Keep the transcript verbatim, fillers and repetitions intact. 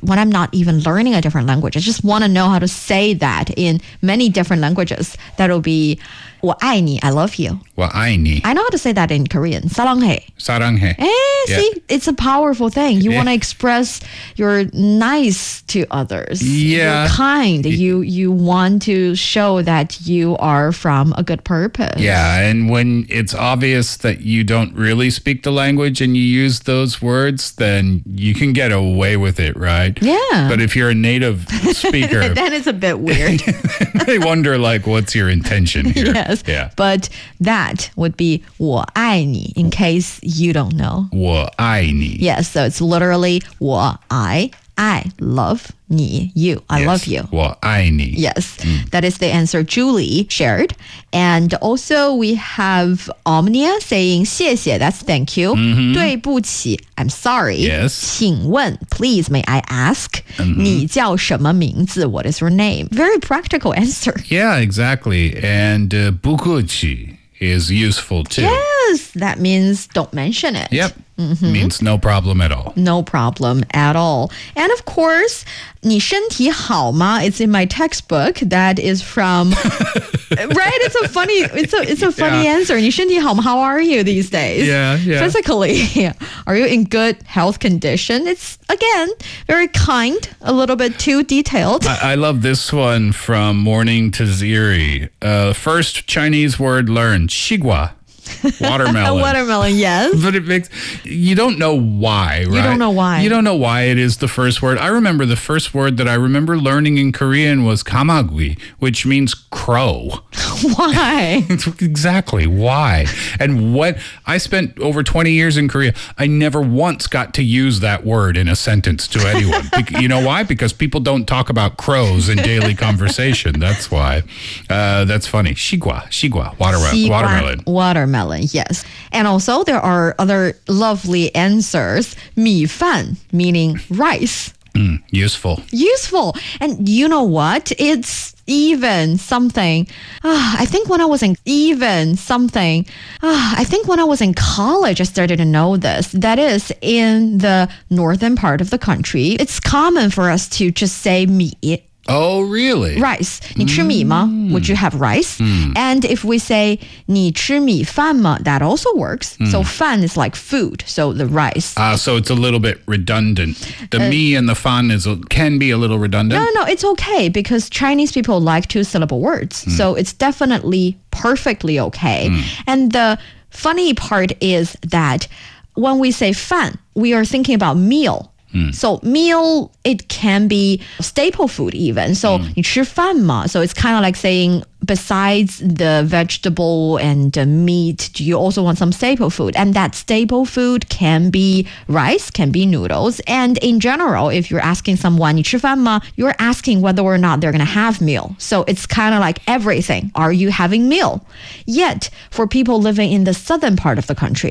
when I'm not even learning a different language, I just want to know how to say that in many different languages. That'll be 我爱你, I love you. 我爱你. I know how to say that in Korean. 사랑해. 사랑해. Eh, Yeah. see, it's a powerful thing. You Yeah. want to express you're nice to others. Yeah. You're kind. You you want to show that you are from a good purpose. Yeah, and when it's obvious that you don't really speak the language and you use those words, then you can get away with it, right? Yeah. But if you're a native speaker, Then it's a bit weird. they wonder, like, what's your intention here? Yes. Yeah. But that would be 我爱你, in case you don't know. 我爱你. Yes, so it's literally 我爱, I love 你, you. I Yes. love you. 我爱你. Yes, that is the answer Julie shared. And also we have Omnia saying 谢谢, that's thank you. 对不起, I'm sorry. Yes. 请问, please, may I ask? 你叫什么名字? What is your name? Very practical answer. Yeah, exactly. And uh, 不客气 is useful too. Yes, that means don't mention it. Yep. Means no problem at all. No problem at all. And of course, 你身体好吗? It's in my textbook. That is from, right? It's a funny, it's a, it's a funny Yeah. answer. 你身体好吗? How are you these days? Yeah, yeah. Physically, are you in good health condition? It's, again, very kind, a little bit too detailed. I, I love this one from Morning to Ziri. Uh, first Chinese word learned, 西瓜. Watermelon. Watermelon, yes. But it makes, you don't know why, right? You don't know why. You don't know why it is the first word. I remember the first word that I remember learning in Korean was kamagui, which means crow. Why? Exactly. Why? And what, I spent over twenty years in Korea. I never once got to use that word in a sentence to anyone. Bec- you know why? Because people don't talk about crows in daily conversation. That's why. Uh, that's funny. Shigua, shigua, water, watermelon. Watermelon, yes. And also there are other lovely answers. 米饭, meaning rice. Mm, useful. Useful. And you know what? It's even something. Uh, I think when I was in even something. Uh, I think when I was in college, I started to know this. That is, in the northern part of the country, it's common for us to just say 米. Oh, really? Rice. 你吃米吗? Would you have rice? And if we say 你吃米饭吗? That also works. So 饭 is like food. So the rice. Uh, so it's a little bit redundant. The me and the fan is a, can be a little redundant. No, no, no. It's okay because Chinese people like two-syllable words. So it's definitely perfectly okay. And the funny part is that when we say 饭, we are thinking about meal. So meal, it can be staple food even. So 你吃饭吗? So it's kind of like saying besides the vegetable and the meat, do you also want some staple food? And that staple food can be rice, can be noodles. And in general, if you're asking someone 你吃饭吗? You're asking whether or not they're going to have meal. So it's kind of like everything. Are you having meal? Yet, for people living in the southern part of the country,